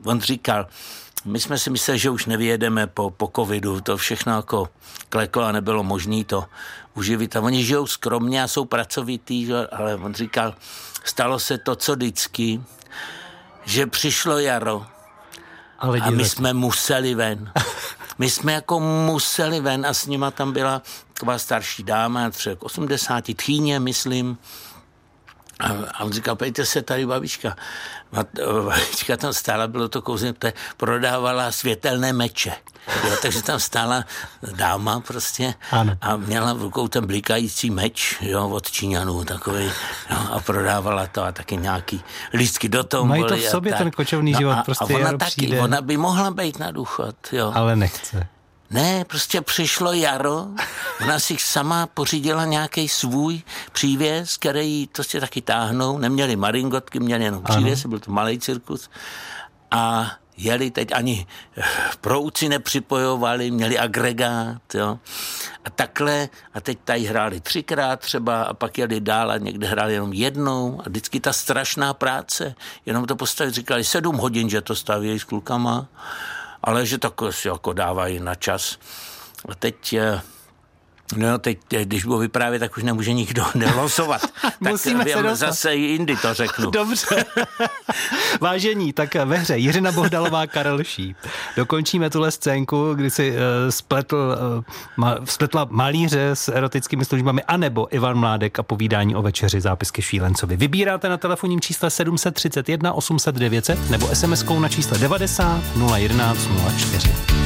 on říkal, my jsme si mysleli, že už nevyjedeme po covidu, to všechno jako kleklo a nebylo možné to uživit. A oni žijou skromně a jsou pracovitý, ale on říkal, stalo se to, co vždycky, že přišlo jaro a my jsme museli ven. My jsme jako museli ven a s nima tam byla taková starší dáma, třeba 80, tchýně, myslím. A on říkal, pejte se tady babička. Babička tam stála, bylo to kouzně, prodávala světelné meče. Jo, takže tam stála dáma prostě a měla v rukou ten blikající meč, jo, od Číňanů takovej, jo, a prodávala to a taky nějaký lístky do toho. Mají to v sobě ten kočovný život, prostě a ona taky, přijde. Ona by mohla být na důchod, jo. Ale nechce. Ne, prostě přišlo jaro, ona si sama pořídila nějaký svůj přívěs, který prostě taky táhnou, neměli maringotky, měli jenom přívěs, byl to malý cirkus a jeli teď ani prouci nepřipojovali, měli agregát, jo. A takhle, a teď tady hráli 3krát třeba a pak jeli dál a někde hráli jenom jednou a vždycky ta strašná práce, jenom to postavit, říkali 7 hodin, že to stavějí s klukama, ale že to si jako dávají na čas. A teď, když budu vyprávět, tak už nemůže nikdo nelosovat. Musíme se dostat. Zase jindy to řeknu. Dobře. Vážení, tak ve hře Jiřina Bohdalová, Karel Šíp. Dokončíme tuhle scénku, kdy si spletla malíře s erotickými službami, anebo Ivan Mládek a povídání o večeři, zápisky Šílencovi. Vybíráte na telefonním čísle 731 800 900 nebo SMS-kou na čísle 90 011 04.